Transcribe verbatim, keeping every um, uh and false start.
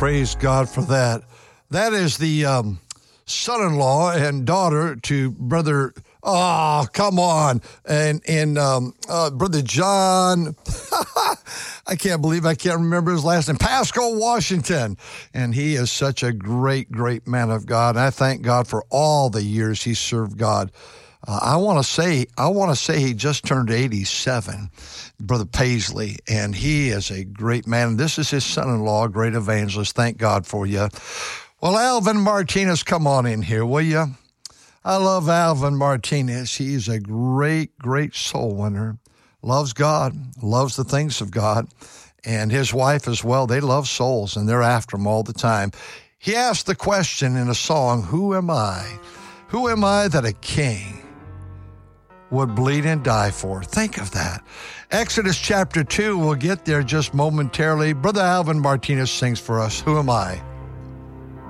Praise God for that. That is the um, son-in-law and daughter to Brother, oh, come on, and, and um, uh, Brother John, I can't believe I can't remember his last name, Pascal Washington. And he is such a great, great man of God. And I thank God for all the years he served God. Uh, I want to say, I want to say he just turned eighty-seven, Brother Paisley, and he is a great man. This is his son-in-law, a great evangelist. Thank God for you. Well, Alvin Martinez, come on in here, will you? I love Alvin Martinez. He's a great, great soul winner. Loves God, loves the things of God, and his wife as well. They love souls, and they're after them all the time. He asked the question in a song, who am I? Who am I that a king would bleed and die for? Think of that. Exodus chapter two, we'll get there just momentarily. Brother Alvin Martinez sings for us, Who Am I?